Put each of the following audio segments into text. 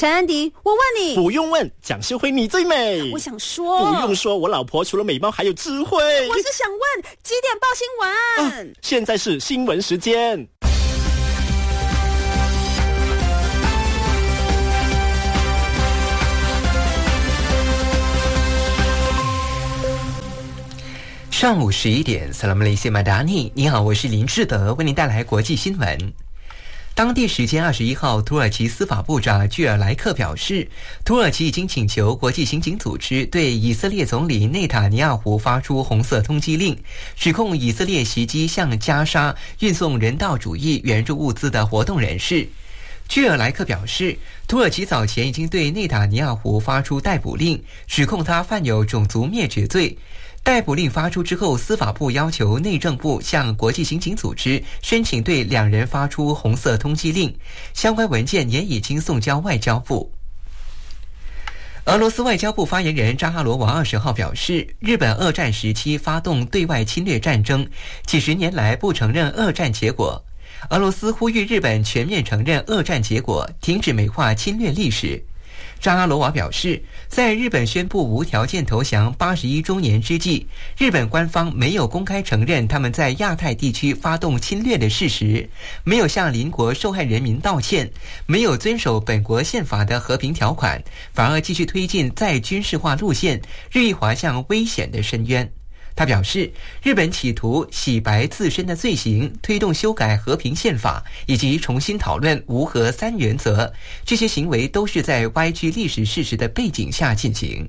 陈安迪，我问你， 不用问，蒋秀慧你最美。 我想说， 不用说，我老婆除了美貌还有智慧。 我是想问几点报新闻？ 现在是新闻时间。 上午11点 Salam Malaysia Madani， 你好，我是林志德，为您带来国际新闻。当地时间21号，土耳其司法部长聚尔莱克表示，土耳其已经请求国际刑警组织对以色列总理内塔尼亚胡发出红色通缉令，指控以色列袭击向加沙运送人道主义援助物资的活动人士。聚尔莱克表示，土耳其早前已经对内塔尼亚胡发出逮捕令，指控他犯有种族灭绝罪。逮捕令发出之后，司法部要求内政部向国际刑警组织申请对两人发出红色通缉令，相关文件也已经送交外交部。俄罗斯外交部发言人扎哈罗娃20号表示，日本二战时期发动对外侵略战争，几十年来不承认二战结果。俄罗斯呼吁日本全面承认二战结果，停止美化侵略历史。扎哈罗娃表示，在日本宣布无条件投降81周年之际，日本官方没有公开承认他们在亚太地区发动侵略的事实，没有向邻国受害人民道歉，没有遵守本国宪法的和平条款，反而继续推进再军事化路线，日益滑向危险的深渊。他表示，日本企图洗白自身的罪行，推动修改和平宪法，以及重新讨论无核三原则，这些行为都是在歪曲历史事实的背景下进行。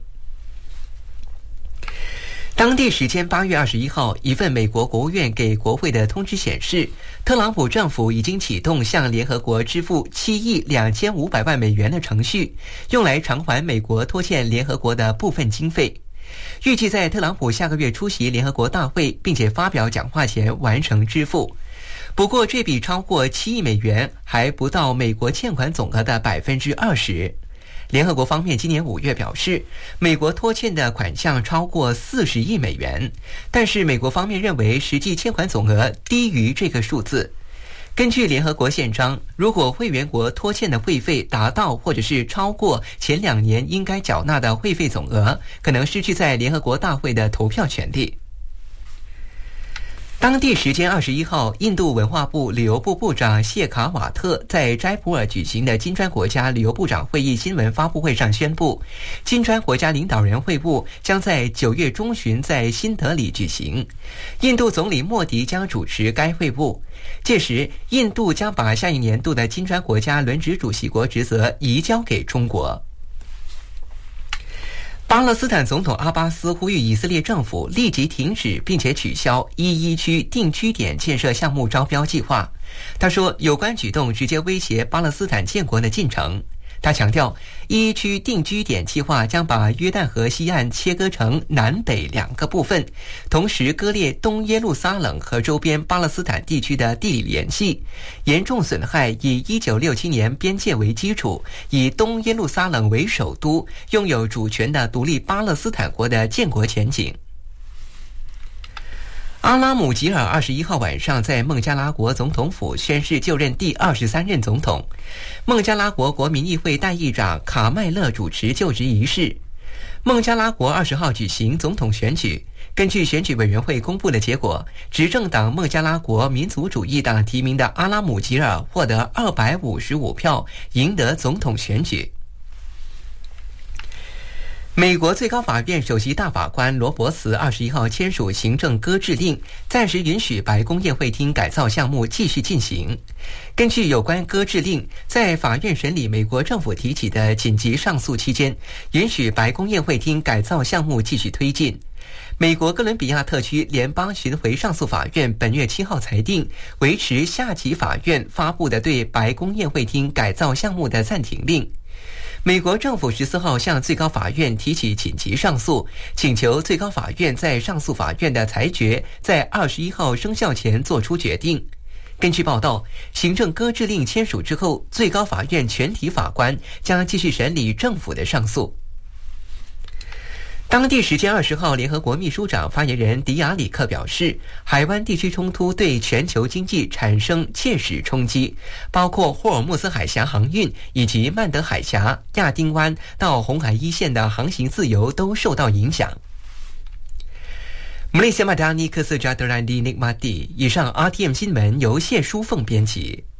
当地时间8月21号，一份美国国务院给国会的通知显示，特朗普政府已经启动向联合国支付7亿2500万美元的程序，用来偿还美国拖欠联合国的部分经费。预计在特朗普下个月出席联合国大会并且发表讲话前完成支付。不过这笔超过7亿美元还不到美国欠款总额的20%。联合国方面今年5月表示，美国拖欠的款项超过40亿美元，但是美国方面认为实际欠款总额低于这个数字。根据联合国宪章，如果会员国拖欠的会费达到或者是超过前2年应该缴纳的会费总额，可能失去在联合国大会的投票权利。当地时间21号，印度文化部旅游部部长谢卡瓦特在斋普尔举行的金砖国家旅游部长会议新闻发布会上宣布，金砖国家领导人会晤将在9月中旬在新德里举行，印度总理莫迪将主持该会晤。届时，印度将把下一年度的金砖国家轮值主席国职责移交给中国。巴勒斯坦总统阿巴斯呼吁以色列政府立即停止并且取消11区定居点建设项目招标计划。他说，有关举动直接威胁巴勒斯坦建国的进程。他强调，11区定居点计划将把约旦河西岸切割成南北2个部分，同时割裂东耶路撒冷和周边巴勒斯坦地区的地理联系，严重损害以1967年边界为基础，以东耶路撒冷为首都，拥有主权的独立巴勒斯坦国的建国前景。阿拉姆吉尔21号晚上在孟加拉国总统府宣誓就任第23任总统，孟加拉国国民议会代议长卡麦勒主持就职仪式。孟加拉国20号举行总统选举，根据选举委员会公布的结果，执政党孟加拉国民族主义党提名的阿拉姆吉尔获得255票，赢得总统选举。美国最高法院首席大法官罗伯茨21号签署行政搁置令，暂时允许白宫宴会厅改造项目继续进行。根据有关搁置令，在法院审理美国政府提起的紧急上诉期间，允许白宫宴会厅改造项目继续推进。美国哥伦比亚特区联邦巡回上诉法院本月7号裁定，维持下级法院发布的对白宫宴会厅改造项目的暂停令。美国政府14号向最高法院提起紧急上诉，请求最高法院在上诉法院的裁决在21号生效前做出决定。根据报道，行政搁置令签署之后，最高法院全体法官将继续审理政府的上诉。 当地时间20号，联合国秘书长发言人迪亚里克表示，海湾地区冲突对全球经济产生切实冲击，包括霍尔木兹海峡航运以及曼德海峡、亚丁湾到红海一线的航行自由都受到影响。Malaysia Madani Kesejahtera Dinikmati。以上 RTM 新闻由谢淑凤编辑。